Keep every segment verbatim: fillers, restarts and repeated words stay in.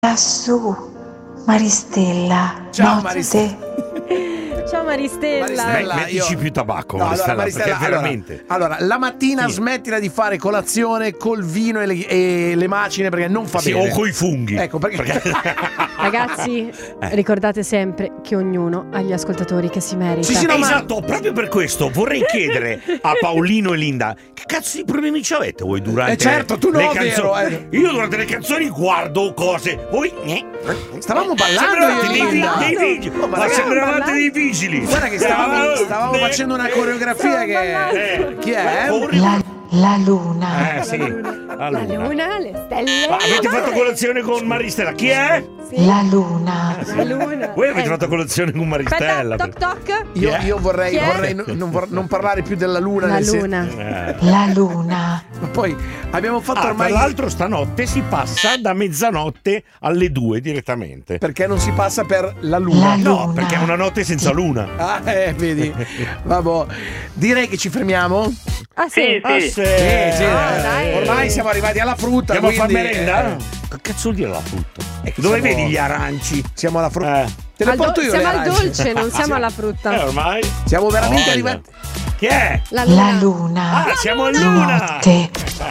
Lassù, Maristella. Ciao notte. Maristella. Ciao Maristella. Maristella, Mettici io- più tabacco, No, Maristella, allora, Maristella, perché allora, veramente. allora, la mattina Sì. smettila di fare colazione col vino e le, e le macine perché non fa Sì, bene. o coi funghi. Ecco perché. Ragazzi, Eh. ricordate sempre che ognuno ha gli ascoltatori che si merita. Sì, sì, no, ma- Esatto, proprio per questo vorrei chiedere a Paolino e Linda che cazzo di problemi ci avete voi durante Eh, certo, tu no, le vero, canzoni? eh. Io durante le canzoni guardo cose, voi eh, Stavamo ballando sembravate io e dei, Linda. dei vigili, Oh, ma ma ragazzi, sembravate ballando. dei vigili. Guarda che stavamo, stavamo Eh, facendo una coreografia che. eh, Chi è? corri- La, la luna. Eh sì, La allora. luna, le stelle. Ma avete le fatto mare. colazione con Maristella? Chi è? Sì. La luna. La luna. Voi avete Eh. fatto colazione con Maristella? Aspetta, toc toc. Io, Chi è? io vorrei, Chi è? vorrei non, non vor- non parlare più della luna. La nel sen- luna. Eh. La luna. Ma poi abbiamo fatto Ah, ormai. tra l'altro stanotte si passa da mezzanotte alle due direttamente. Perché non si passa per la luna? La No, luna. perché è una notte senza luna. Ah, eh, vedi. Vabbè. Direi che ci fermiamo. Ah sì. Ah, sì. Sì, sì, Ah, eh, dai. ormai siamo arrivati alla frutta. Andiamo a far quindi, merenda? eh, Che cazzo vuol dire la frutta? Eh, Dove siamo- vedi gli aranci? siamo alla frutta. Eh, Te le Al do- porto io siamo le al arance. dolce, non siamo alla frutta. eh ormai. Siamo veramente Voglia. arrivati. Chi è? La luna. La luna. Ah, siamo a luna. Notte.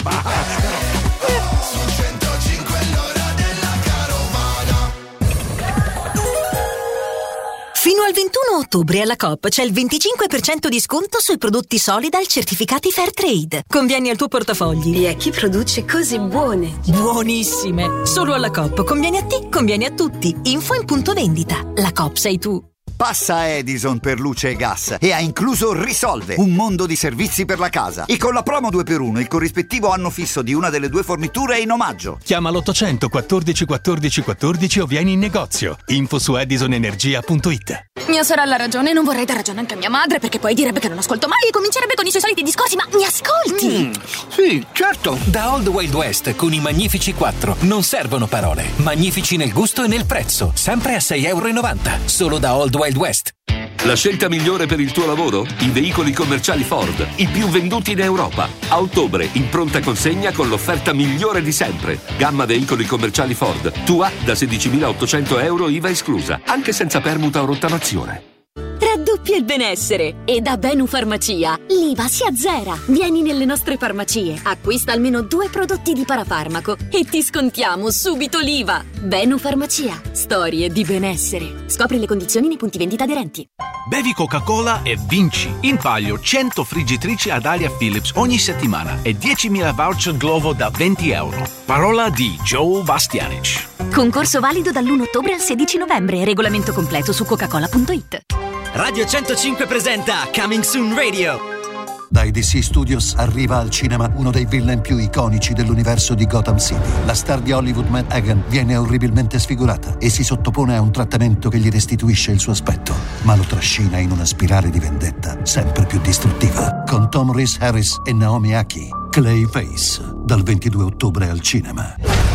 Fino al ventuno ottobre alla Coop c'è il venticinque per cento di sconto sui prodotti Solidal certificati Fairtrade. Convieni al tuo portafogli. E a chi produce cose buone? Buonissime! Solo alla Coop. Conviene a te, conviene a tutti. Info in punto vendita. La Coop sei tu. Passa Edison per luce e gas e ha incluso Risolve, un mondo di servizi per la casa. E con la promo due per uno il corrispettivo anno fisso di una delle due forniture è in omaggio. Chiama l'ottocento quattordici quattordici quattordici o vieni in negozio. Info su edisonenergia punto it. Mia sorella ha ragione, non vorrei dar ragione anche a mia madre perché poi direbbe che non ascolto mai e comincerebbe con i suoi soliti discorsi, ma mi ascolti? Mm, sì, certo. Da Old Wild West con i Magnifici quattro non servono parole. Magnifici nel gusto e nel prezzo. Sempre a sei e novanta euro. Solo da Old Wild West. La scelta migliore per il tuo lavoro? I veicoli commerciali Ford, i più venduti in Europa. A ottobre, in pronta consegna con l'offerta migliore di sempre. Gamma veicoli commerciali Ford, tua da sedicimilaottocento euro I V A esclusa, anche senza permuta o rottamazione. Raddoppia il benessere e da Benu Farmacia l'I V A si azzera. Vieni nelle nostre farmacie, acquista almeno due prodotti di parafarmaco e ti scontiamo subito l'I V A. Benu Farmacia, storie di benessere. Scopri le condizioni nei punti vendita aderenti. Bevi Coca-Cola e vinci. In palio cento friggitrici ad aria Philips ogni settimana e diecimila voucher Glovo da venti euro. Parola di Joe Bastianic. Concorso valido dall'primo ottobre al sedici novembre. Regolamento completo su coca cola punto it. Radio centocinque presenta Coming Soon Radio. Dai D C Studios arriva al cinema uno dei villain più iconici dell'universo di Gotham City. La star di Hollywood Matt Hagen viene orribilmente sfigurata e si sottopone a un trattamento che gli restituisce il suo aspetto, ma lo trascina in una spirale di vendetta sempre più distruttiva. Con Tom Rhys Harris e Naomi Aki, Clayface, dal ventidue ottobre al cinema.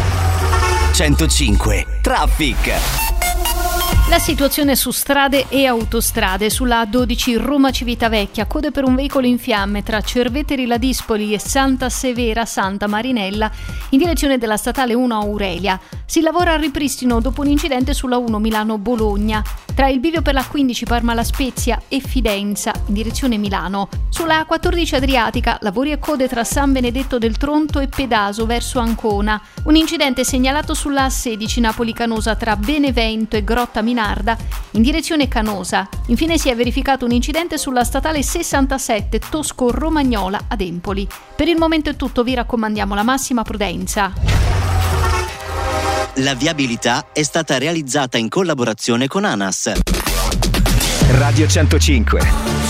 centocinque Traffic. La situazione su strade e autostrade. Sulla A dodici Roma Civitavecchia, code per un veicolo in fiamme tra Cerveteri Ladispoli e Santa Severa Santa Marinella in direzione della statale uno Aurelia. Si lavora al ripristino dopo un incidente sulla uno Milano Bologna. Tra il bivio per la quindici Parma La Spezia e Fidenza in direzione Milano. Sulla A quattordici Adriatica, lavori e code tra San Benedetto del Tronto e Pedaso verso Ancona. Un incidente segnalato sulla A sedici Napoli Canosa tra Benevento e Grotta Minarda in direzione Canosa. Infine si è verificato un incidente sulla statale sessantasette Tosco Romagnola ad Empoli. Per il momento è tutto, vi raccomandiamo la massima prudenza. La viabilità è stata realizzata in collaborazione con ANAS. Radio centocinque.